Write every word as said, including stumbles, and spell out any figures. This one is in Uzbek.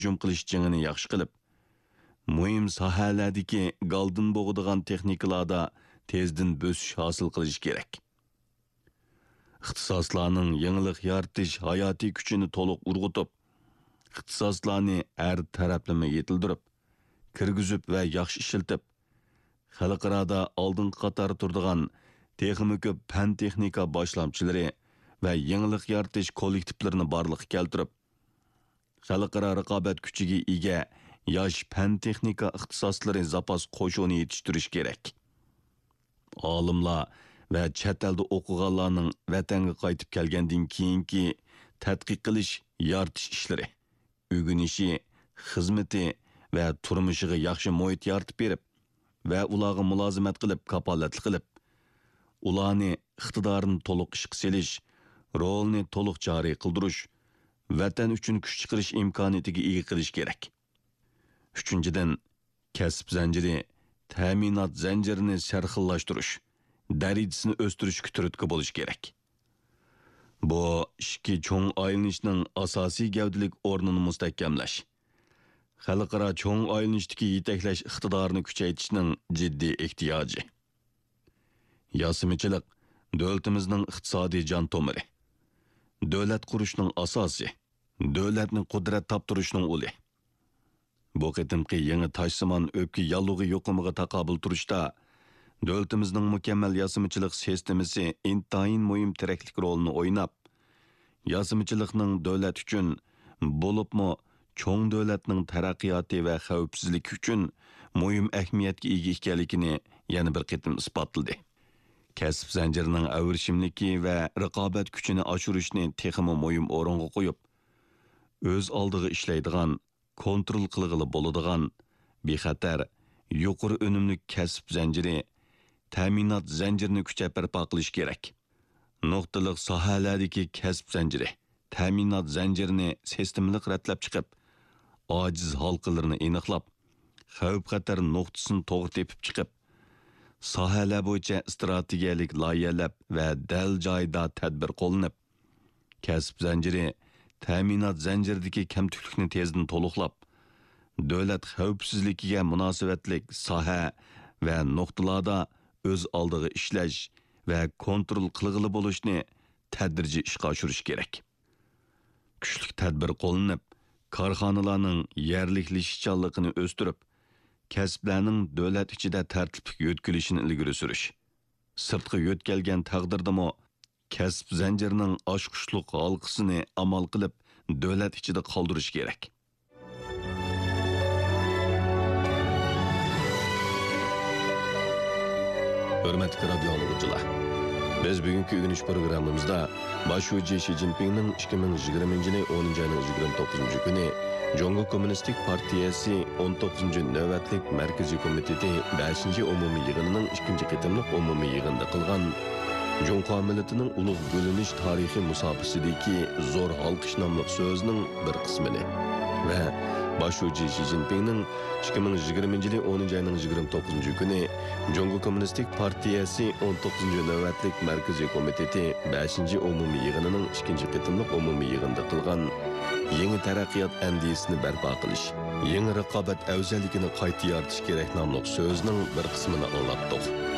hücum qilish jingini yaxshi qilib, muhim sohalardagi galdin bo'g'adigan texnikalarda tezdan bösüş hosil qilish kerak. İxtisoslarning yangilik yaratish hayoti kuchini to'liq urg'utib, ixtisoslarni har taraflama yetildirib, kirgizib va yaxshi ishiltib, xalqarada oldingi qator turadigan texnik ko'p fan texnika boshlamchilari va yangilik yaratish kollektivlarini barliqqa keltirib, xalqaro raqobat kuchiga ega yosh fan texnika ixtisoslari zapas qo'shini yetishtirish kerak. Olimlar va chet elda o'qiganlarning vatanga qaytib kelgandan keyingi tadqiq qilish, yaratish ishlari, o'rganishi, xizmati va turmushiga yaxshi muhit yaratib berib va ularga mulozimat qilib, kapolatlik qilib, ularni iqtidorini to'liq ishga solish, rolni to'liq joriy qildirish, vatan uchun kuch chiqarish imkoniyatiga ega qilish kerak. Uchinchidan, kasb zanjiri, ta'minot zanjirini sarxillashtirish, darajasini o'stirishga turtki bo'lish kerak. Bu ikki cho'ng aylanishning asosiy gavdalik o'rnini mustahkamlash, xalqaro cho'ng aylanishdagi yetaklash iqtidorini kuchaytirishning jiddiy ehtiyoji. Yosimichilik davlatimizning iqtisodiy jon tomiri, davlat qurishning asosi, davlatning qudrat toptirishning uli. Bu qitimqi yangi toshsimon o'pki yalug'i yo'qimiga taqobil turishda davlatimizning mukammal yosimichilik sistemasi intayin muhim tiraklik rolini o'ynab, yosimichilikning davlat uchun bo'libmi cho'ng davlatning taraqqiyoti va xavfsizlik uchun muhim ahamiyatga ega ekanligini yana bir qitim isbotladi. Kasb zanjirining avrishimligi va raqobat kuchini oshirishni texmi muhim o'ringa qo'yib, o'z oldiga ishlaydigan, kontrol qilg'ili bo'ladigan, bexatar, yuqori unumli kasb zanjiri, ta'minot zanjirini kuchaytirib barpo qilish kerak. Nuqtaliq sohalardagi kasb zanjiri, ta'minot zanjirini sistemlik ratlab chiqib, ojiz halqalarini aniqlab, xavf-xatar nuqtasini to'g'ri tepib chiqib, sohalar bo'yicha strategiyalik loyihalar va dal joyda tadbir qo'llanib, kasb zanjiri, ta'minot zanjiridagi kamtuklikni tezdan to'liqlab, davlat xavfsizligiga munosabatlik soha va nuqtalarda o'z oldiga ishlash va kontrol qilg'ili bo'lishni tadrijiy ishga oshirish kerak. Kuchli tadbir qo'llanib, korxonalarning yerliklashichonligini o'stirib, kasblarning davlat ichida tartibli yo'tkilishini ilgari surish. Sirtqa yo'tkalgan taqdirdami kasb zanjirining oshqushliq halqasini amal qilib, davlat ichida qoldirish kerak. Hürmetli radyo anlıqçılar, biz bugünkü ürünüş programımızda Başhoji Xi Jinping'nin ikki ming yigirmanchi yili o'ninchi ayning yigirma to'qqizinchi kuni Jongo Kommunistik Partiyasi o'n to'qqizinchi navbatlik Markaziy komiteti beshinchi umumiy yig'inining ikkinchi qitimliq umumiy yig'inida qilgan Jongo millatining ulug' bo'linish tarixi musobasidagi zo'r halqish nomli so'zining bir qismini va Başhoji Xi Jinping'nin ikki ming yigirmanchi yili o'ninchi ayning yigirma to'qqizinchi kuni Jongo Kommunistik Partiyasi o'n to'qqizinchi navbatlik Markaziy komiteti beshinchi umumiy yig'inining ikkinchi qitimliq umumiy yig'inida qilgan yangi taraqqiyot andisini barpo qilish, yangi raqobat afzalligini qayta yaratish kerak nomli so'zining bir qismini anglatdik.